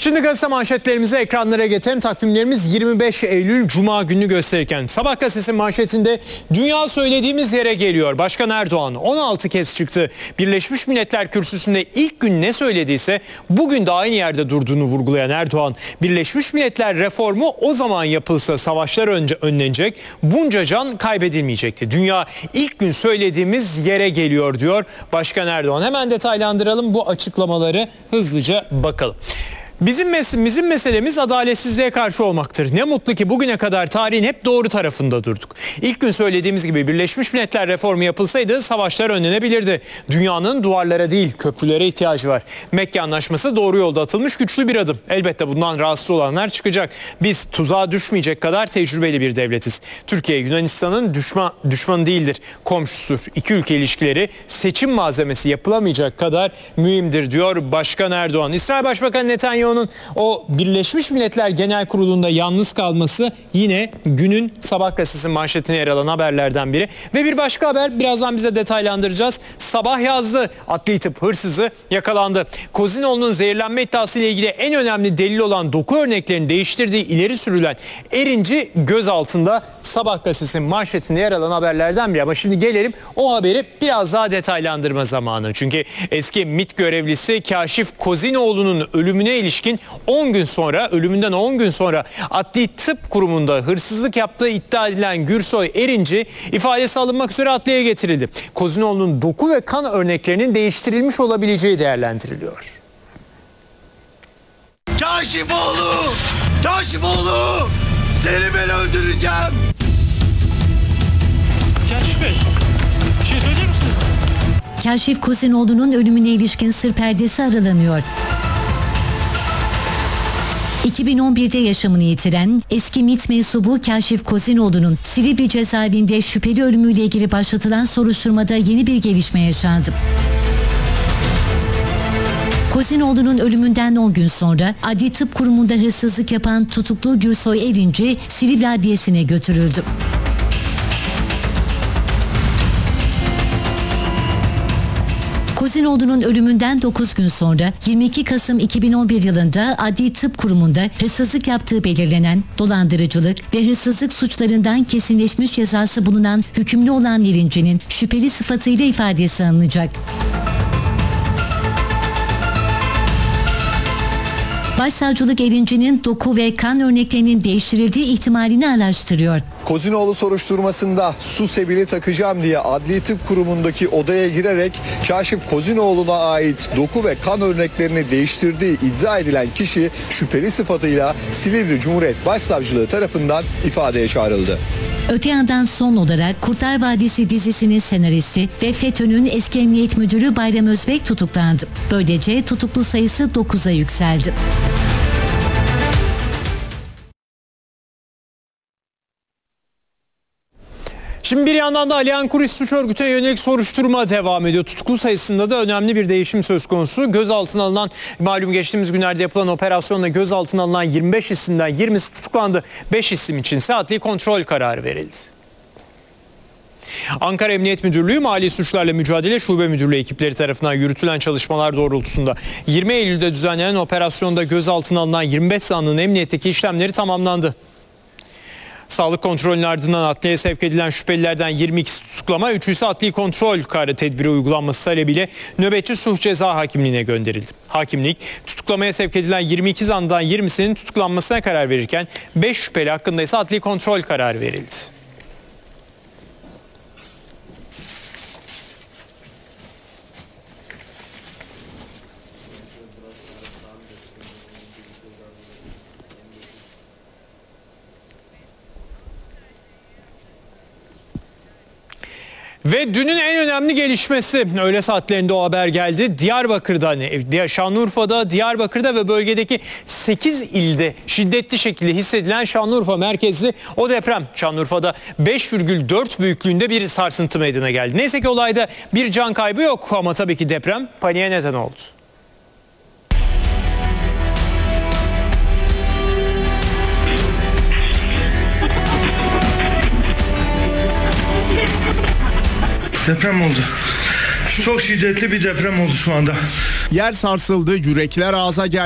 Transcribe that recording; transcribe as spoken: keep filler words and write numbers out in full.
Şimdi gazete manşetlerimizi ekranlara getirelim. Takvimlerimiz yirmi beş Eylül Cuma günü gösterirken Sabah gazetesi manşetinde dünya söylediğimiz yere geliyor. Başkan Erdoğan on altı kez çıktı. Birleşmiş Milletler Kürsüsü'nde ilk gün ne söylediyse bugün de aynı yerde durduğunu vurgulayan Erdoğan, Birleşmiş Milletler reformu o zaman yapılsa savaşlar önce önlenecek, bunca can kaybedilmeyecekti. Dünya ilk gün söylediğimiz yere geliyor diyor Başkan Erdoğan. Hemen detaylandıralım bu açıklamaları, hızlıca bakalım. Bizim, mes- bizim meselemiz adaletsizliğe karşı olmaktır. Ne mutlu ki bugüne kadar tarihin hep doğru tarafında durduk. İlk gün söylediğimiz gibi Birleşmiş Milletler reformu yapılsaydı savaşlar önlenebilirdi. Dünyanın duvarlara değil köprülere ihtiyacı var. Mekke Anlaşması doğru yolda atılmış güçlü bir adım. Elbette bundan rahatsız olanlar çıkacak. Biz tuzağa düşmeyecek kadar tecrübeli bir devletiz. Türkiye Yunanistan'ın düşman, düşmanı değildir, komşusudur. İki ülke ilişkileri seçim malzemesi yapılamayacak kadar mühimdir diyor Başkan Erdoğan. İsrail Başbakanı Netanyahu onun o Birleşmiş Milletler Genel Kurulu'nda yalnız kalması yine günün Sabah gazetesi manşetine yer alan haberlerden biri. Ve bir başka haber, birazdan bize detaylandıracağız. Sabah yazdı, adli tıp hırsızı yakalandı. Kozinoğlu'nun zehirlenme iddiası ile ilgili en önemli delil olan doku örneklerini değiştirdiği ileri sürülen Erinci gözaltında. Sabah gazetesinin manşetinde yer alan haberlerden biri. Ama şimdi gelelim o haberi biraz daha detaylandırma zamanı. Çünkü eski MİT görevlisi Kaşif Kozinoğlu'nun ölümüne ilişkin on gün sonra, ölümünden on gün sonra Adli Tıp Kurumu'nda hırsızlık yaptığı iddia edilen Gürsoy Erinci ifadesi alınmak üzere adliyeye getirildi. Kozinoğlu'nun doku ve kan örneklerinin değiştirilmiş olabileceği değerlendiriliyor. Kaşifoğlu! Kaşifoğlu! Seni ben öldüreceğim! Kaşif Bey, bir şey söyleyecek misiniz? Kaşif Kozinoğlu'nun ölümüne ilişkin sır perdesi aralanıyor. iki bin on birde yaşamını yitiren eski MİT mensubu Kaşif Kozinoğlu'nun Silivri cezaevinde şüpheli ölümüyle ilgili başlatılan soruşturmada yeni bir gelişme yaşandı. Kozinoğlu'nun ölümünden on gün sonra Adli Tıp Kurumu'nda hırsızlık yapan tutuklu Gürsoy Erinci Silivri Adliyesi'ne götürüldü. Kozinoğlu'nun ölümünden dokuz gün sonra yirmi iki Kasım iki bin on bir yılında Adli Tıp Kurumu'nda hırsızlık yaptığı belirlenen dolandırıcılık ve hırsızlık suçlarından kesinleşmiş cezası bulunan hükümlü olan Erinci'nin şüpheli sıfatıyla ifadesi alınacak. Başsavcılık Erinci'nin doku ve kan örneklerinin değiştirildiği ihtimalini araştırıyor. Kozinoğlu soruşturmasında su sebili takacağım diye Adli Tıp Kurumu'ndaki odaya girerek Kaşif Kozinoğlu'na ait doku ve kan örneklerini değiştirdiği iddia edilen kişi şüpheli sıfatıyla Silivri Cumhuriyet Başsavcılığı tarafından ifadeye çağrıldı. Öte yandan son olarak Kurtlar Vadisi dizisinin senaristi ve FETÖ'nün eski emniyet müdürü Bayram Özbek tutuklandı. Böylece tutuklu sayısı dokuza yükseldi. Şimdi bir yandan da Aliyan Kuris suç örgütüne yönelik soruşturma devam ediyor. Tutuklu sayısında da önemli bir değişim söz konusu. Gözaltına alınan, malum geçtiğimiz günlerde yapılan operasyonla gözaltına alınan yirmi beş isimden yirmisi tutuklandı. beş isim içinse adli kontrol kararı verildi. Ankara Emniyet Müdürlüğü Mali Suçlarla Mücadele Şube Müdürlüğü ekipleri tarafından yürütülen çalışmalar doğrultusunda yirmi Eylül'de düzenlenen operasyonda gözaltına alınan yirmi beş zanlının emniyetteki işlemleri tamamlandı. Sağlık kontrolünün ardından adliyeye sevk edilen şüphelilerden yirmi ikisi tutuklama, üçü ise adli kontrol kararı tedbiri uygulanması talebiyle nöbetçi sulh ceza hakimliğine gönderildi. Hakimlik tutuklamaya sevk edilen yirmi iki zanlıdan yirmisinin tutuklanmasına karar verirken beş şüpheli hakkında ise adli kontrol kararı verildi. Ve dünün en önemli gelişmesi, öğle saatlerinde o haber geldi. Diyarbakır'da, Şanlıurfa'da, Diyarbakır'da ve bölgedeki sekiz ilde şiddetli şekilde hissedilen Şanlıurfa merkezli o deprem. Şanlıurfa'da beş virgül dört büyüklüğünde bir sarsıntı meydana geldi. Neyse ki olayda bir can kaybı yok ama tabii ki deprem paniğe neden oldu. Deprem oldu. Çok şiddetli bir deprem oldu şu anda. Yer sarsıldı, yürekler ağza geldi.